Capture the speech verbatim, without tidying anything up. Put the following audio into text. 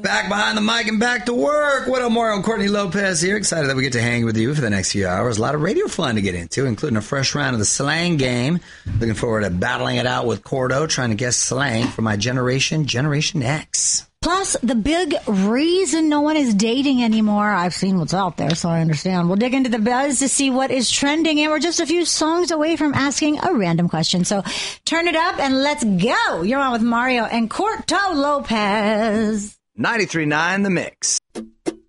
Back behind the mic and back to work. What up, Mario and Courtney Lopez here. Excited that we get to hang with you for the next few hours. A lot of radio fun to get into, including a fresh round of the slang game. Looking forward to battling it out with Cordo, trying to guess slang for my generation, Generation X. Plus, the big reason no one is dating anymore. I've seen what's out there, so I understand. We'll dig into the buzz to see what is trending, and we're just a few songs away from asking a random question. So turn it up and let's go. You're on with Mario and Corto Lopez. ninety-three point nine The Mix.